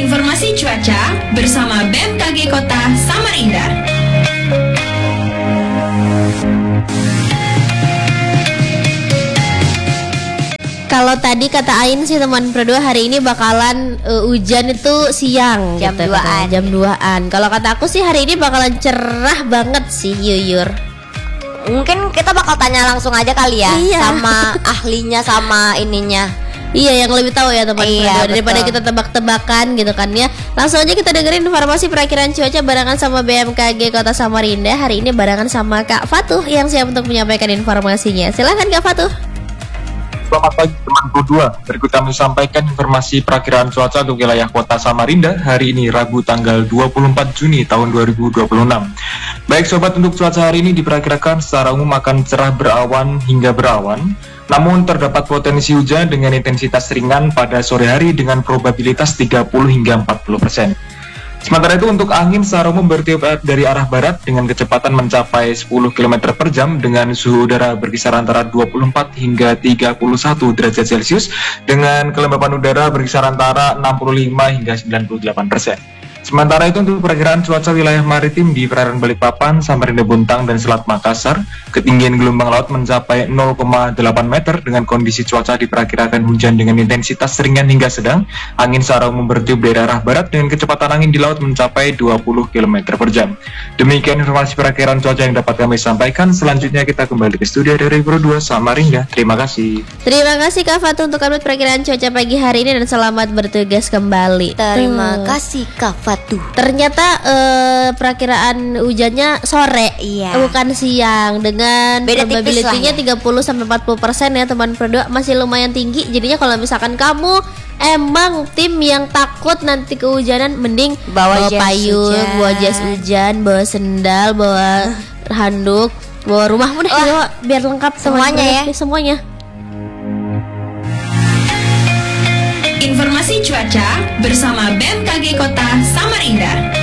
Informasi cuaca bersama BMKG Kota Samarinda. Kalau tadi kata Ain sih teman Pro 2 hari ini bakalan hujan itu siang jam gitu, 2-an. Jam 2-an. Kalau kata aku sih hari ini bakalan cerah banget sih Yuyur. Mungkin kita bakal tanya langsung aja kali ya. Iya. Sama ahlinya sama ininya. Iya, yang lebih tahu ya teman Iya, Pro 2 daripada betul. kita tebak-tebakan gitu kan ya. Langsung aja kita dengerin informasi perakiran cuaca barengan sama BMKG Kota Samarinda. Hari ini barengan sama Kak Fatuh yang siap untuk menyampaikan informasinya. Silakan Kak Fatuh. Selamat pagi teman Pro 2. Berikut kami sampaikan informasi perakiraan cuaca untuk wilayah Kota Samarinda hari ini Rabu tanggal 24 Juni tahun 2026. Baik sobat, untuk cuaca hari ini diperkirakan secara umum akan cerah berawan hingga berawan. Namun terdapat potensi hujan dengan intensitas ringan pada sore hari dengan probabilitas 30 hingga 40%. Sementara itu untuk angin secara umum bertiup dari arah barat dengan kecepatan mencapai 10 km per jam dengan suhu udara berkisar antara 24 hingga 31 derajat Celcius dengan kelembapan udara berkisar antara 65 hingga 98%. Sementara itu untuk perakiraan cuaca wilayah maritim di perairan Balikpapan, Samarinda Bontang, dan Selat Makassar, ketinggian gelombang laut mencapai 0,8 meter dengan kondisi cuaca diperkirakan hujan dengan intensitas ringan hingga sedang, angin secara umum bertiup dari arah barat dengan kecepatan angin di laut mencapai 20 km per jam. Demikian informasi perakiraan cuaca yang dapat kami sampaikan. Selanjutnya kita kembali ke studio dari Pro 2 Samarinda. Terima kasih. Terima kasih Kak Fatuh untuk update perakiraan cuaca pagi hari ini dan selamat bertugas kembali. Terima kasih Kak Fatuh. Ternyata perakiraan hujannya sore, Iya. bukan siang. Dengan Beda tipis probability-nya lah ya. 30-40% ya teman Pro 2, masih lumayan tinggi. Jadinya kalau misalkan kamu emang tim yang takut nanti kehujanan, mending Bawa jas payung, hujan. bawa jas hujan, bawa sendal, bawa handuk, bawa rumahmu deh, bawa, biar lengkap teman Semuanya Pro 2. ya. Semuanya. Informasi cuaca bersama BMKG Kota Samarinda.